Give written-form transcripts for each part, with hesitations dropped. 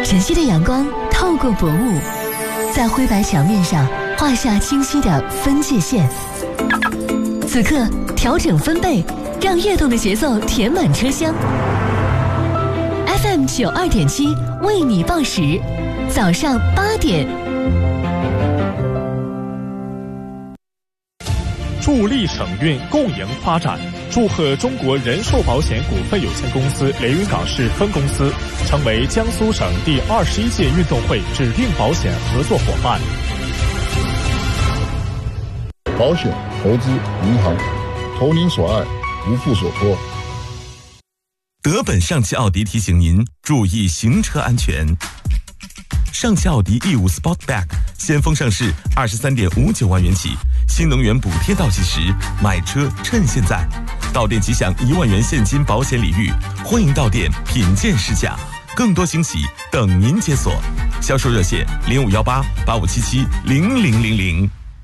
晨曦的阳光透过薄雾，在灰白墙面上画下清晰的分界线。此刻调整分贝，让跃动的节奏填满车厢。FM 92.7为你报时，早上8点。 助力省运共赢发展，祝贺中国人寿保险股份有限公司连云港市分公司成为江苏省第21届运动会指定保险合作伙伴。 保险、投资、银行，投您所爱，无负所托。 德本上汽奥迪提醒您注意行车安全。上汽奥迪 E5 Sportback 先锋上市，23.59万元起，新能源补贴倒计时，买车趁现在。到店即享1万元现金保险礼遇，欢迎到店品鉴试驾，更多惊喜等您解锁。销售热线051885770000。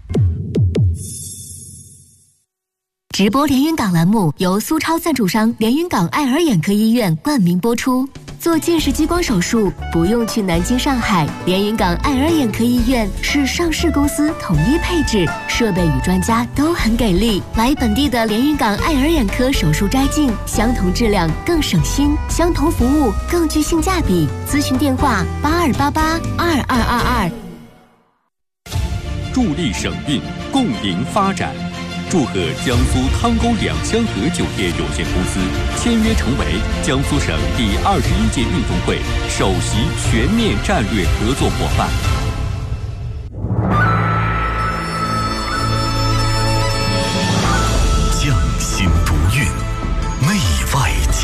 直播连云港栏目由苏超赞助商连云港爱尔眼科医院冠名播出。做近视激光手术不用去南京、上海，连云港爱尔眼科医院是上市公司统一配置，设备与专家都很给力。来本地的连云港爱尔眼科手术摘镜，相同质量更省心，相同服务更具性价比。咨询电话82882222。 助力省运，共赢发展。祝贺江苏汤沟两江河酒店有限公司签约成为江苏省第21届运动会首席全面战略合作伙伴。